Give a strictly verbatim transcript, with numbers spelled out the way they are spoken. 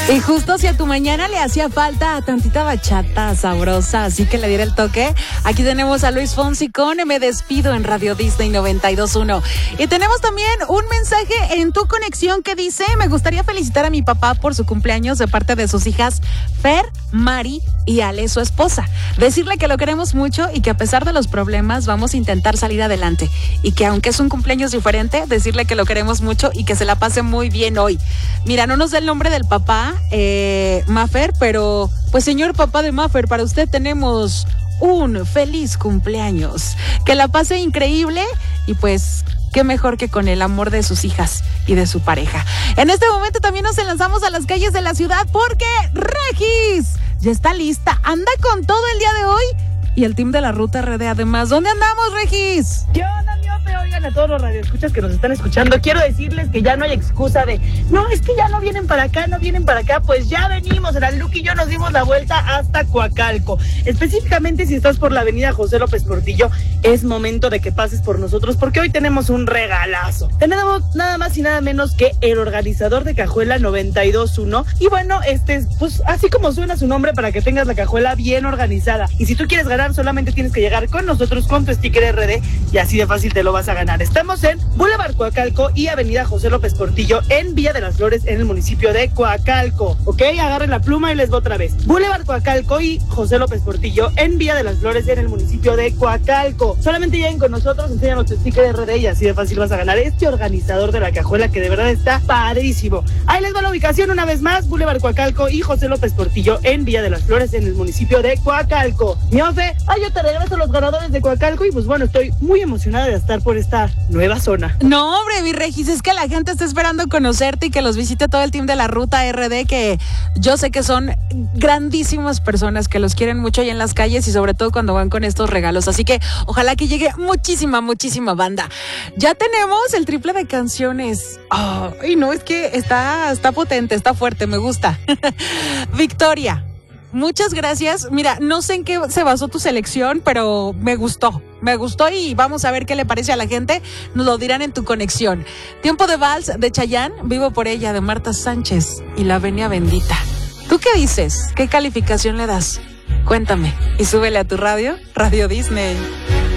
Y justo si a tu mañana le hacía falta tantita bachata sabrosa, así que le diera el toque, aquí tenemos a Luis Fonsi con Me Despido en Radio Disney noventa y dos punto uno. Y tenemos también un mensaje en tu conexión que dice: me gustaría felicitar a mi papá por su cumpleaños de parte de sus hijas Fer, Mari y Ale, su esposa. Decirle que lo queremos mucho y que a pesar de los problemas vamos a intentar salir adelante. Y que aunque es un cumpleaños diferente, decirle que lo queremos mucho y que se la pase muy bien hoy. Mira, no nos da el nombre del papá, Eh, Mafer, pero pues señor papá de Mafer, para usted tenemos un feliz cumpleaños, que la pase increíble y pues qué mejor que con el amor de sus hijas y de su pareja. En este momento también nos lanzamos a las calles de la ciudad porque Regis ya está lista, anda con todo el día de hoy y el team de la Ruta R D además. ¿Dónde andamos, Regis? ¿Qué onda, miope? Oigan, a todos los radioescuchas que nos están escuchando, quiero decirles que ya no hay excusa de no, es que ya no vienen para acá, no vienen para acá. Pues ya venimos, el Luke y yo nos dimos la vuelta hasta Coacalco. Específicamente si estás por la avenida José López Portillo, es momento de que pases por nosotros porque hoy tenemos un regalazo. Tenemos nada más y nada menos que el organizador de Cajuela noventa y dos punto uno. Y bueno, este, pues así como suena su nombre, para que tengas la cajuela bien organizada. Y si tú quieres ganar, solamente tienes que llegar con nosotros con tu sticker R D y así de fácil te lo vas a ganar. Estamos en Boulevard Coacalco y avenida José López Portillo en Villa de las Flores, en el municipio de Coacalco. Ok, agarren la pluma y les voy otra vez. Boulevard Coacalco y José López Portillo en Villa de las Flores, en el municipio de Coacalco. Solamente lleguen con nosotros, enséñanos tu sticker R D y así de fácil vas a ganar este organizador de la cajuela que de verdad está padrísimo. Ahí les va la ubicación una vez más: Boulevard Coacalco y José López Portillo en Villa de las Flores, en el municipio de Coacalco. Miofe, ay, yo te regreso a los ganadores de Coacalco y pues bueno, estoy muy emocionada de estar por esta nueva zona. No, hombre, mi Regis, es que la gente está esperando conocerte y que los visite todo el team de la Ruta R D, que yo sé que son grandísimas personas que los quieren mucho ahí en las calles y sobre todo cuando van con estos regalos. Así que ojalá que llegue muchísima, muchísima banda. Ya tenemos el triple de canciones. Ay, no, es que está, está potente, está fuerte, me gusta. Victoria, muchas gracias. Mira, no sé en qué se basó tu selección, pero me gustó. Me gustó y vamos a ver qué le parece a la gente. Nos lo dirán en tu conexión. Tiempo de Vals de Chayanne, Vivo por ella de Marta Sánchez y La Venia Bendita. ¿Tú qué dices? ¿Qué calificación le das? Cuéntame y súbele a tu radio, Radio Disney.